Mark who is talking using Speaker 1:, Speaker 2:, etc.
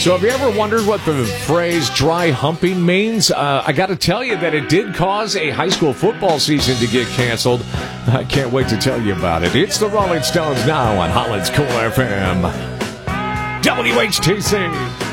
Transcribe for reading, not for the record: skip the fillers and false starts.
Speaker 1: So have you ever wondered what the phrase dry humping means? I got to tell you that it did cause a high school football season to get canceled. I can't wait to tell you about it. It's the Rolling Stones now on Holland's Cool FM. WHTC.